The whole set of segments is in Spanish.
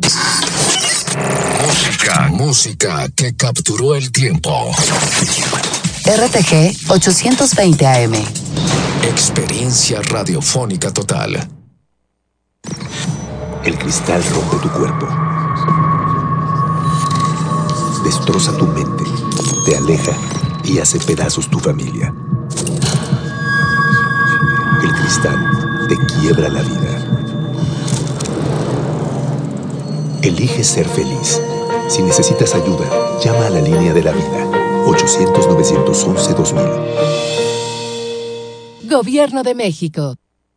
Música que capturó el tiempo. RTG 820 AM. Experiencia radiofónica total. El cristal rompe tu cuerpo. Destroza tu mente, te aleja y hace pedazos tu familia. El cristal te quiebra la vida. Elige ser feliz. Si necesitas ayuda, llama a la línea de la vida. 800-911-2000. Gobierno de México.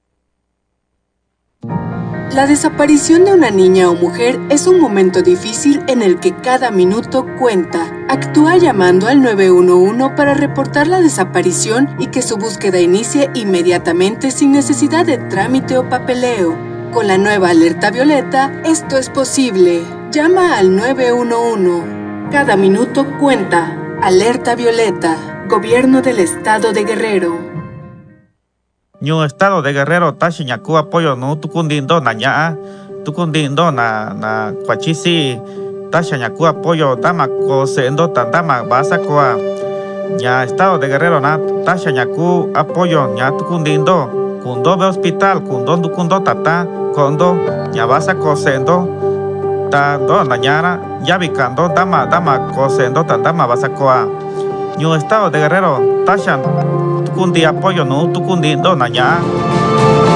La desaparición de una niña o mujer es un momento difícil en el que cada minuto cuenta. Actúa llamando al 911 para reportar la desaparición y que su búsqueda inicie inmediatamente sin necesidad de trámite o papeleo. Con la nueva alerta violeta, esto es posible. Llama al 911. Cada minuto cuenta. Alerta violeta. Gobierno del Estado de Guerrero. Ñu Estado de Guerrero tashi ñaku apoyo no tukundindo na ña tukundindo na kwachisi tashi ñaku apoyo dama ko sendo tandama basa koa ña Estado de Guerrero na tashi ñaku apoyo ña tukundindo kundo be hospital kundo tata kondo ña basa ko sendo ta do na ñara ya bikando dama ko sendo tandama basa koa Ñu Estado de Guerrero tashi tukundi apoyo no tukundindo na ña